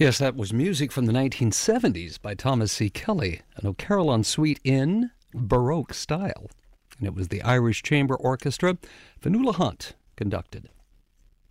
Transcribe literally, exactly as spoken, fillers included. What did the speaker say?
Yes, that was music from the nineteen seventies by Thomas C. Kelly, an O'Carolan suite in Baroque style. And it was the Irish Chamber Orchestra. Fionnuala Hunt conducted.